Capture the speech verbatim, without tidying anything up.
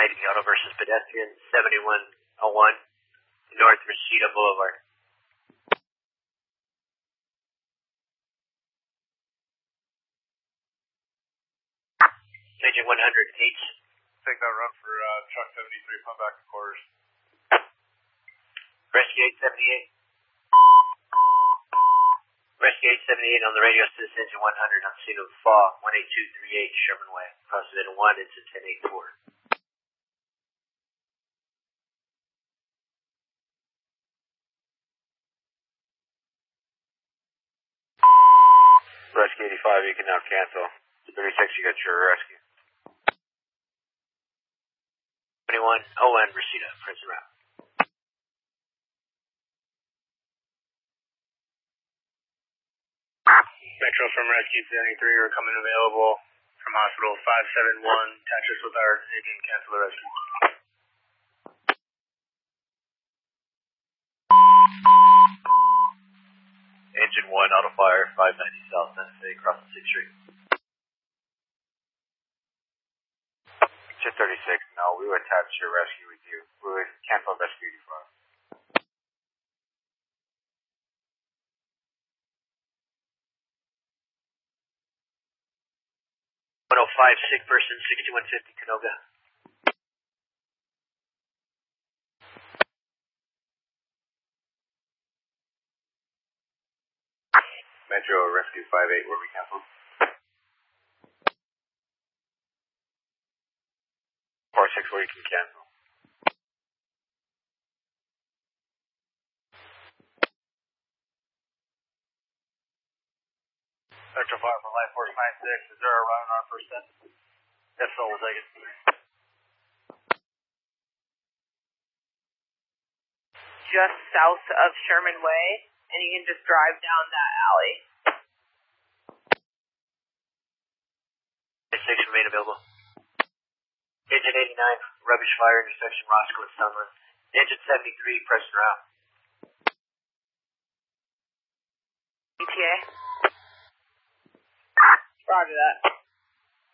eighty, auto versus pedestrian, seventy-one oh one, North Reseda Boulevard. Agent one hundred eight. Take that run for uh, truck seventy-three, pump back to quarters. Rescue eight seventy-eight. Rescue eight seventy-eight on the radio, assist engine one hundred on scene of fall, one eight two three eight Sherman Way. Crossing one into ten eighty-four. Rescue eighty-five, you can now cancel. thirty-six, you got your rescue. twenty-one O N Reseda, Princeton Route. Metro from Rescue seventy-three, we're coming available from Hospital five seven one. Attach us with our agent, cancel the rescue. Engine one, auto fire, five ninety South Santa Fe, crossing sixth Street. Jet thirty-six, no, we would attach your rescue with you. We would cancel rescue eighty-five. one oh five, sick person, sixty-one fifty Canoga. Metro Rescue five eight, where we canceled. four six, where you can cancel. Metro five for Life Force nine six, is there a run on our first set? Yes, so we'll take it. Just south of Sherman Way, and you can just drive down that alley. six remain available. Engine eighty-nine, rubbish fire, intersection Roscoe and Summerlin. Engine seventy-three, Preston Route. E T A. Roger that.